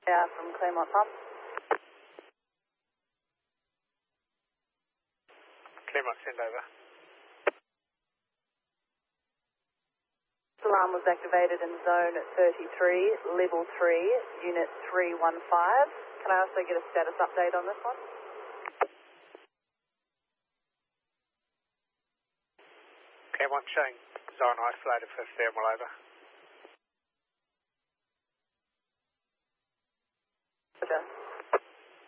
Yeah, from Claremont Pump. Claremont, send over. Alarm was activated in zone 33, level 3, unit 315. Can I also get a status update on this one? Claremont showing zone isolated for thermal over.